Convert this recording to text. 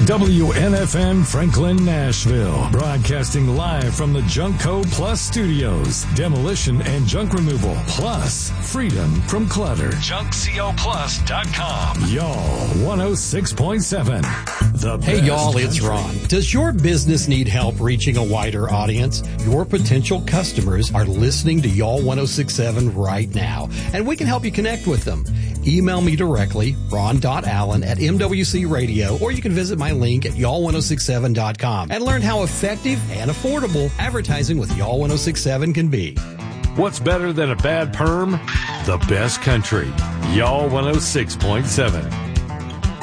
WNFN Franklin, Nashville. Broadcasting live from the Junkco Plus Studios. Demolition and junk removal, plus freedom from clutter. JunkCoPlus.com. Y'all 106.7. Hey, y'all, it's Ron. Does your business need help reaching a wider audience? Your potential customers are listening to Y'all 106.7 right now, and we can help you connect with them. Email me directly, ron.allen@MWC Radio, or you can visit my link at y'all1067.com and learn how effective and affordable advertising with Y'all 1067 can be. What's better than a bad perm? The best country. Y'all 106.7.